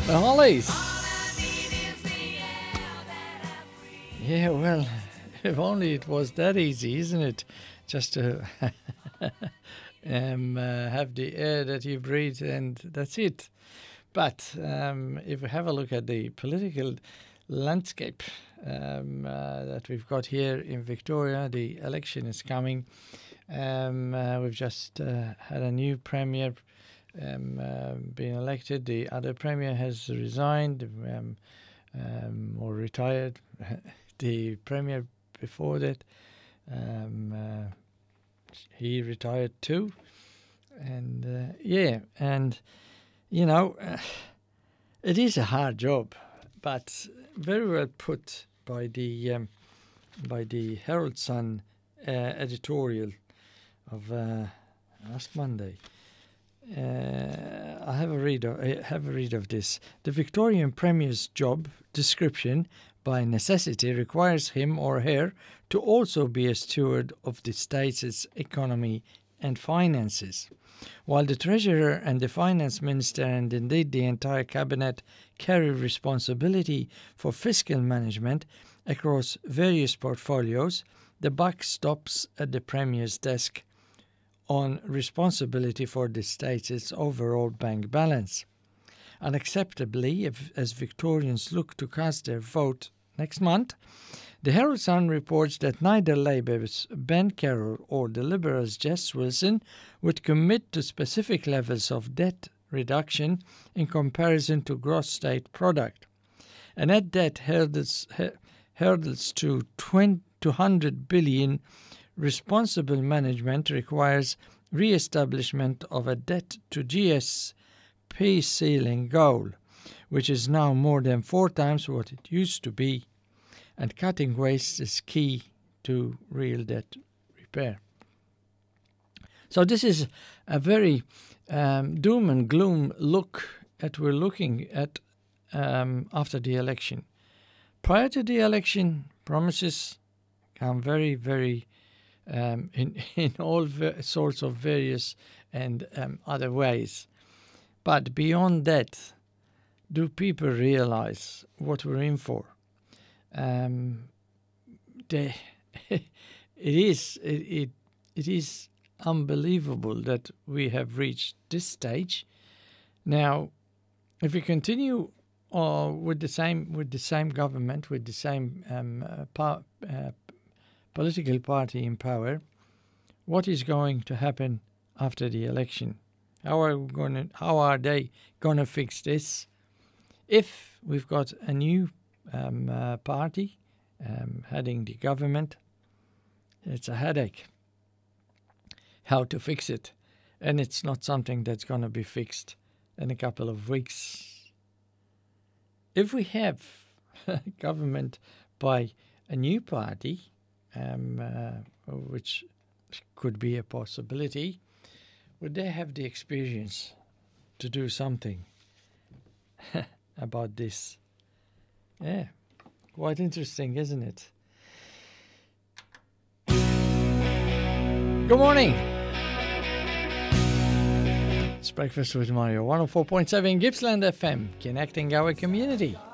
The Hollies. Yeah, well, if only it was that easy, isn't it? Just to have the air that you breathe and that's it. But if we have a look at the political landscape that we've got here in Victoria, the election is coming. We've just had a new premier being elected. The other premier has resigned or retired. The premier before that, he retired too. And you know, it is a hard job, but very well put by the Herald Sun editorial of last Monday. I have a read of this. The Victorian Premier's job description by necessity requires him or her to also be a steward of the state's economy and finances. While the Treasurer and the Finance Minister and indeed the entire Cabinet carry responsibility for fiscal management across various portfolios, the buck stops at the Premier's desk on responsibility for the state's overall bank balance. Unacceptably, as Victorians look to cast their vote next month, the Herald Sun reports that neither Labour's Ben Carroll or the Liberals' Jess Wilson would commit to specific levels of debt reduction in comparison to gross state product. A net debt hurdles to 200 billion. Responsible management requires re-establishment of a debt-to-GSP ceiling goal, which is now more than 4 times what it used to be, and cutting waste is key to real debt repair. So this is a very doom and gloom look that we're looking at after the election. Prior to the election, promises come very, very in all sorts of various and other ways. But beyond that, do people realize what we're in for? It is unbelievable that we have reached this stage. Now, if we continue with the same government, with the same political party in power, what is going to happen after the election? How are they gonna fix this? If we've got a new party heading the government, it's a headache how to fix it, and it's not something that's going to be fixed in a couple of weeks. If we have government by a new party, which could be a possibility, would they have the experience to do something about this? Yeah, quite interesting, isn't it? Good morning. It's Breakfast with Mario, 104.7 Gippsland FM, connecting our community.